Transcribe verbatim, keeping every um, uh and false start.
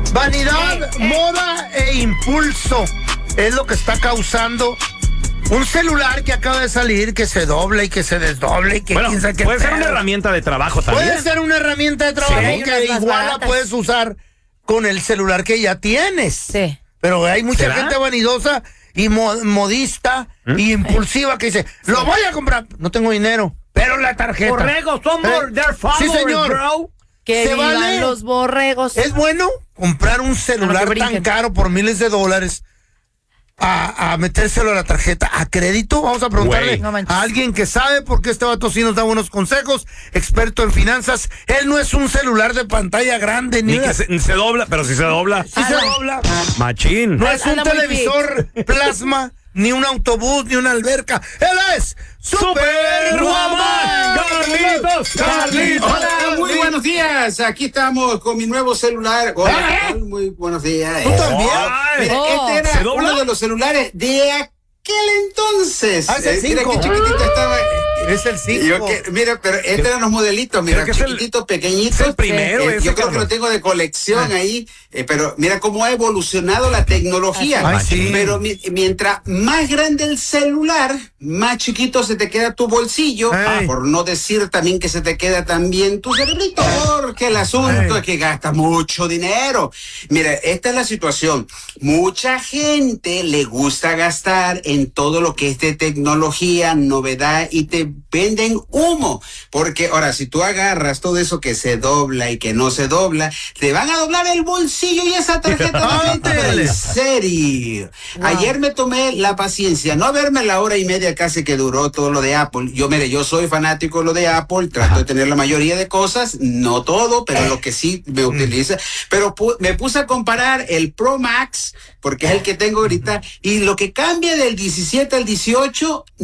Vanidad, Eh, eh. moda e impulso es lo que está causando un celular que acaba de salir, que se dobla y que se desdobla y que Bueno, quién sabe qué puede ser pedo. una herramienta de trabajo también. Puede ser una herramienta de trabajo Sí. Hay que unas más igual la baratas. puedes usar con el celular que ya tienes. Sí. Pero hay mucha ¿Será? gente vanidosa y mo- modista y impulsiva que dice, lo voy a comprar, no tengo dinero, pero la tarjeta. Borregos, son Eh, bor- they're sí, followers, señor. bro. Que ¿Se vivan vale? los borregos. Es bueno comprar un celular que tan brinquen. caro por miles de dólares a, a metérselo a la tarjeta a crédito. Vamos a preguntarle Güey. No manches. a alguien que sabe, porque este vato sí nos da buenos consejos, experto en finanzas. Él no es un celular de pantalla grande ni, Ni una- que se, se dobla, pero si se dobla. sí se dobla. Machín. No es un Anda muy televisor plasma, ni un autobús, ni una alberca. Él es Super Guamán. Carlitos, Carlitos. Hola, muy buenos días. Aquí estamos con mi nuevo celular. Hola, ¿Eh? ¿qué tal? Muy buenos días. ¿Tú también? Ay. Mira, Oh. este ¿Se era dobla? uno de los celulares de aquel entonces. Ah, es el Eh, mira cinco. qué chiquitito estaba. Es el Yo cinco. que- mira, pero estos eran los modelitos, mira, Creo que es el- chiquititos, pequeñitos. es el primero, Eh, ese, yo creo que cabrón. lo tengo de colección ahí, eh, pero mira cómo ha evolucionado la tecnología. Ay, sí. Pero mi- mientras más grande el celular, más chiquito se te queda tu bolsillo, Ay. por no decir también que se te queda también tu cerebrito, porque el asunto Ay. es que gasta mucho dinero. Mira, esta es la situación. Mucha gente le gusta gastar en todo lo que es de tecnología, novedad, y te venden humo. Porque ahora, si tú agarras todo eso que se dobla y que no se dobla, te van a doblar el bolsillo y esa tarjeta no entra. Ándale. En serio. Ayer me tomé la paciencia, no verme la hora y media casi que duró todo lo de Apple. Yo, mire, yo soy fanático de lo de Apple, trato de tener la mayoría de cosas, no todo, pero lo que sí me utiliza. Pero pu- me puse a comparar el Pro Max, porque es el que tengo ahorita, y lo que cambia del diecisiete al dieciocho